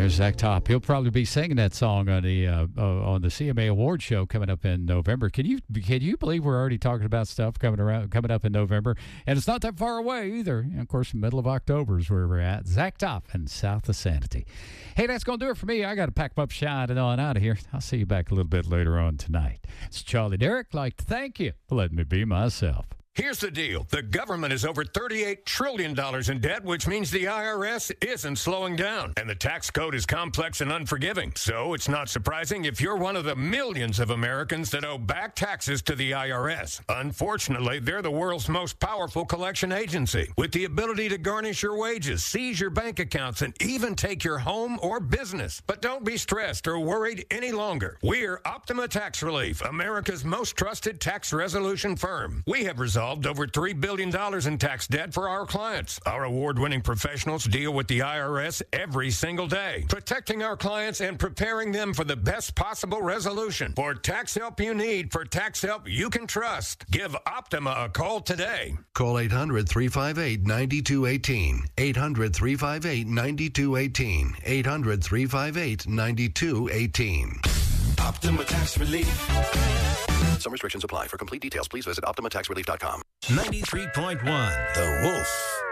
There's Zach Top. He'll probably be singing that song on the CMA Award show coming up in November. Can you believe we're already talking about stuff coming up in November? And it's not that far away either. And of course, the middle of October is where we're at. Zach Top and South of Sanity. Hey, that's going to do it for me. I got to pack up, shine, and on out of here. I'll see you back a little bit later on tonight. It's Charlie Derrick. I'd like to thank you for letting me be myself. Here's the deal. The government is over $38 trillion in debt, which means the IRS isn't slowing down. And the tax code is complex and unforgiving. So it's not surprising if you're one of the millions of Americans that owe back taxes to the IRS. Unfortunately, they're the world's most powerful collection agency, with the ability to garnish your wages, seize your bank accounts, and even take your home or business. But don't be stressed or worried any longer. We're Optima Tax Relief, America's most trusted tax resolution firm. We have resolved over $3 billion in tax debt for our clients. Our award-winning professionals deal with the IRS every single day, protecting our clients and preparing them for the best possible resolution. For tax help you need, for tax help you can trust, give Optima a call today. Call 800-358-9218. 800-358-9218. 800-358-9218. Optima Tax Relief. Some restrictions apply. For complete details, please visit OptimaTaxRelief.com. 93.1 The Wolf.